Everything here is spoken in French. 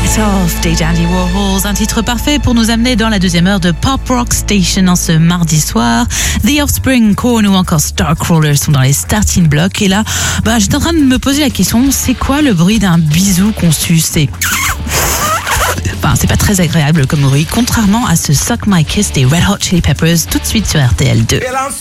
Off des Dandy Warhols, un titre parfait pour nous amener dans la deuxième heure de Pop Rock Station en ce mardi soir. The Offspring, Korn ou encore Starcrawler sont dans les starting blocks. Et là, j'étais en train de me poser la question, c'est quoi le bruit d'un bisou qu'on suce? C'est pas très agréable comme bruit, contrairement à ce Suck My Kiss des Red Hot Chili Peppers, tout de suite sur RTL2.